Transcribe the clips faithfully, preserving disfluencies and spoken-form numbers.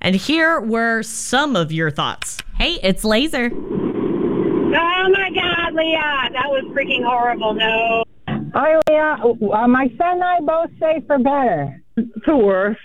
And here were some of your thoughts. Hey, it's Laser. Oh, my God, Leah. That was freaking horrible. No. Oh, Leah. Uh, my son and I both say for better. For worse.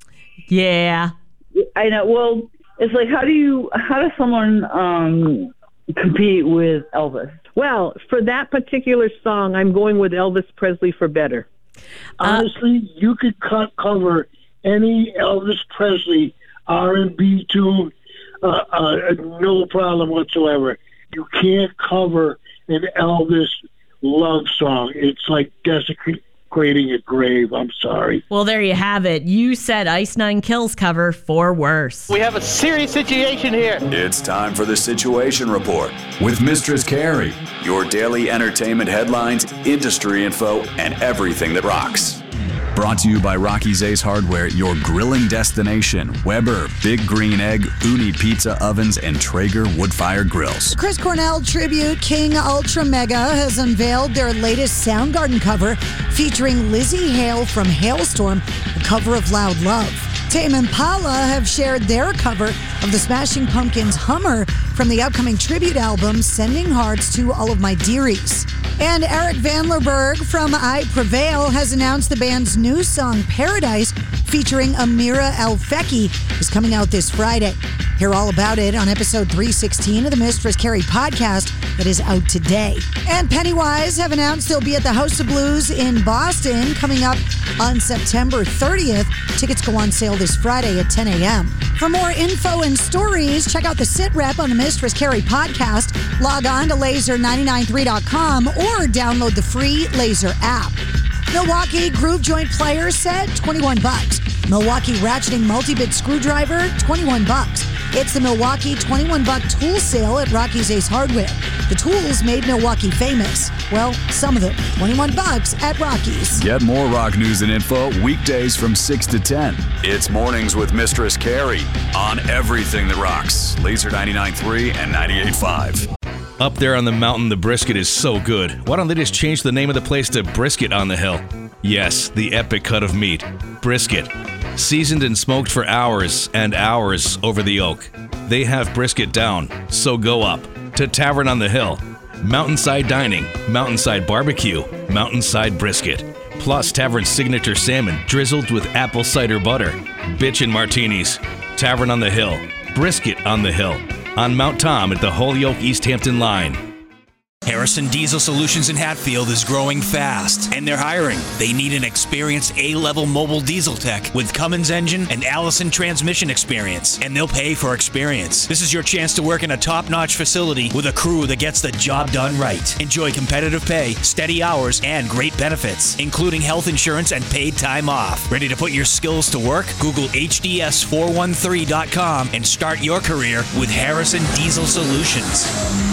Yeah. I know. Well, it's like, how do you, how does someone um, compete with Elvis? Well, for that particular song, I'm going with Elvis Presley for better. Honestly, uh, you could cut, cover any Elvis Presley R and B tune, uh, uh, no problem whatsoever. You can't cover an Elvis love song. It's like desecrating a grave. I'm sorry. Well, there you have it. You said Ice Nine Kills cover for worse. We have a serious situation here. It's time for the Situation Report with Mistress Carrie. Your daily entertainment headlines, industry info, and everything that rocks. Brought to you by Rocky's Ace Hardware, your grilling destination. Weber, Big Green Egg, Uni Pizza Ovens, and Traeger Wood-Fired Grills. Chris Cornell tribute King Ultra Mega has unveiled their latest Soundgarden cover featuring Lizzie Hale from Hailstorm, a cover of Loud Love. Tame Impala have shared their cover of the Smashing Pumpkins' Hummer from the upcoming tribute album Sending Hearts to All of My Dearies. And Eric Van Lerberg from I Prevail has announced the band's new song Paradise featuring Amira El Feki is coming out this Friday. Hear all about it on episode three sixteen of the Mistress Carrie podcast that is out today. And Pennywise have announced they'll be at the House of Blues in Boston coming up on September thirtieth. Tickets go on sale this Friday at ten a.m. For more info and stories, check out the Sit Rep on the Mistress Carrie podcast. Log on to laser nine nine three dot com or download the free Laser app. Milwaukee Groove Joint Plier set, twenty-one bucks. Milwaukee Ratcheting Multi-Bit Screwdriver, twenty-one bucks. It's the Milwaukee twenty-one buck tool sale at Rocky's Ace Hardware. The tools made Milwaukee famous. Well, some of them. twenty-one bucks at Rocky's. Get more rock news and info weekdays from six to ten. It's Mornings with Mistress Carrie on everything that rocks. Laser ninety-nine point three and ninety-eight point five. Up there on the mountain, the brisket is so good. Why don't they just change the name of the place to Brisket on the Hill? Yes, the epic cut of meat. Brisket. Seasoned and smoked for hours and hours over the oak. They have brisket down, so go up to Tavern on the Hill. Mountainside dining, mountainside barbecue, mountainside brisket. Plus Tavern's signature salmon drizzled with apple cider butter. Bitchin' martinis. Tavern on the Hill. Brisket on the Hill. On Mount Tom at the Holyoke East Hampton line. Harrison Diesel Solutions in Hatfield is growing fast, and they're hiring. They need an experienced A-level mobile diesel tech with Cummins engine and Allison transmission experience, and they'll pay for experience. This is your chance to work in a top-notch facility with a crew that gets the job done right. Enjoy competitive pay, steady hours, and great benefits, including health insurance and paid time off. Ready to put your skills to work? Google H D S four one three dot com and start your career with Harrison Diesel Solutions.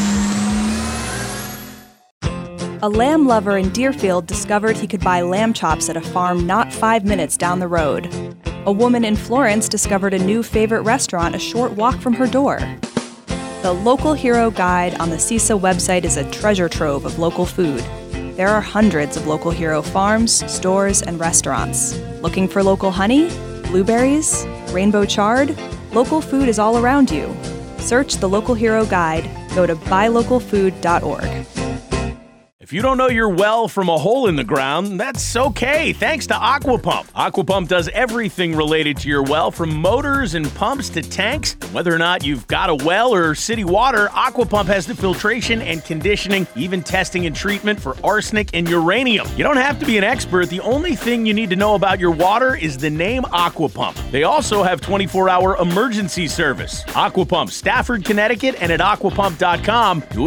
A lamb lover in Deerfield discovered he could buy lamb chops at a farm not five minutes down the road. A woman in Florence discovered a new favorite restaurant a short walk from her door. The Local Hero Guide on the C I S A website is a treasure trove of local food. There are hundreds of Local Hero farms, stores, and restaurants. Looking for local honey, blueberries, rainbow chard? Local food is all around you. Search the Local Hero Guide. Go to buy local food dot org. If you don't know your well from a hole in the ground, that's okay, thanks to Aquapump. Aquapump does everything related to your well, from motors and pumps to tanks. Whether or not you've got a well or city water, Aquapump has the filtration and conditioning, even testing and treatment for arsenic and uranium. You don't have to be an expert. The only thing you need to know about your water is the name Aquapump. They also have twenty-four hour emergency service. Aquapump, Stafford, Connecticut, and at aquapump dot com. Do